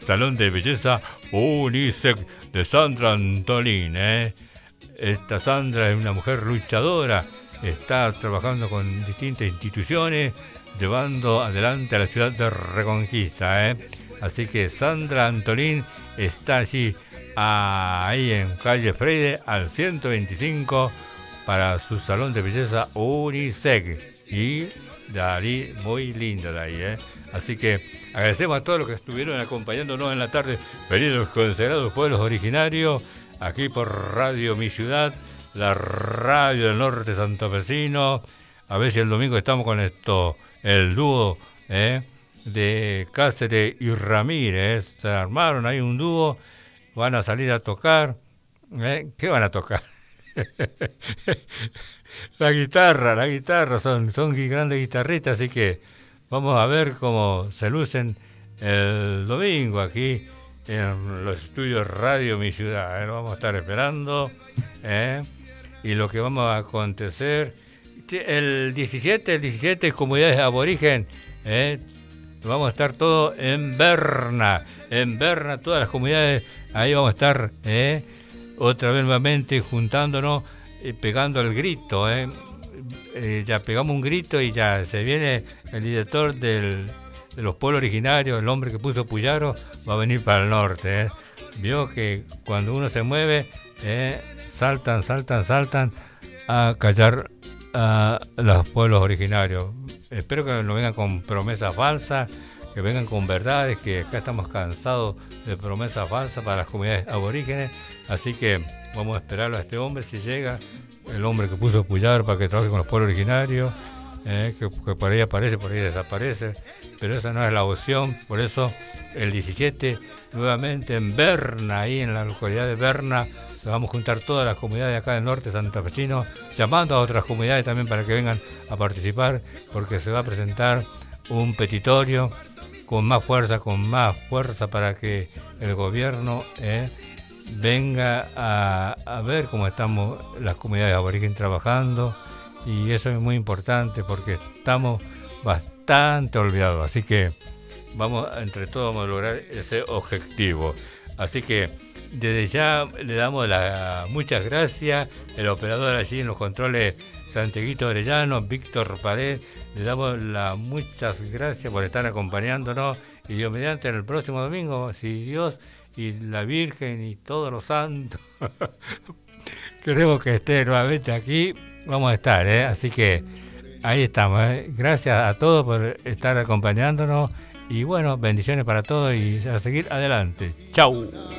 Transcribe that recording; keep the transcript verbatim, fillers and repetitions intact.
Salón de Belleza Unisex de Sandra Antolín. ¿eh? Esta Sandra es una mujer luchadora, está trabajando con distintas instituciones, llevando adelante a la ciudad de Reconquista. ¿eh? Así que Sandra Antolín está allí, ahí en calle Freire, al ciento veinticinco, para su salón de belleza Unisex. Y de ahí, muy linda de ahí. ¿eh? Así que agradecemos a todos los que estuvieron acompañándonos en la tarde, venidos consagrados pueblos originarios, aquí por Radio Mi Ciudad, la radio del norte santafesino. A ver si el domingo estamos con esto, el dúo ¿eh? de Cáceres y Ramírez. Se armaron ahí un dúo, van a salir a tocar. ¿eh? ¿Qué van a tocar? la guitarra, la guitarra, son, son grandes guitarristas, así que vamos a ver cómo se lucen el domingo aquí en los estudios Radio Mi Ciudad. ¿eh? Lo vamos a estar esperando. ¿eh? Y lo que vamos a acontecer el diecisiete, el diecisiete comunidades aborigen, ¿eh? vamos a estar todos en Berna, en Berna, todas las comunidades, ahí vamos a estar, ¿eh? otra vez nuevamente juntándonos, eh, pegando el grito, ¿eh? Eh, ya pegamos un grito y ya se viene el director del, de los pueblos originarios, el hombre que puso Puyaro, va a venir para el norte. ¿eh? Vio que cuando uno se mueve, ¿eh? saltan, saltan, saltan a callar a los pueblos originarios. Espero que no vengan con promesas falsas, que vengan con verdades, que acá estamos cansados de promesas falsas para las comunidades aborígenes. Así que vamos a esperarlo a este hombre, si llega, el hombre que puso Puyar para que trabaje con los pueblos originarios, eh, que, que por ahí aparece, por ahí desaparece, pero esa no es la opción. Por eso el diecisiete nuevamente en Berna, ahí en la localidad de Berna, se vamos a juntar todas las comunidades acá del norte santafesino, llamando a otras comunidades también para que vengan a participar, porque se va a presentar un petitorio con más fuerza, con más fuerza para que el gobierno eh, venga a, a ver cómo estamos las comunidades aborígenes trabajando, y eso es muy importante porque estamos bastante olvidados. Así que vamos, entre todos vamos a lograr ese objetivo. Así que desde ya le damos las muchas gracias, el operador allí en los controles, Santiaguito Orellano, Víctor Pared, le damos las muchas gracias por estar acompañándonos, y Dios mediante el próximo domingo, si Dios y la Virgen y todos los santos queremos que esté nuevamente aquí, vamos a estar, ¿eh? Así que ahí estamos, ¿eh? Gracias a todos por estar acompañándonos, y bueno, bendiciones para todos y a seguir adelante. Chau.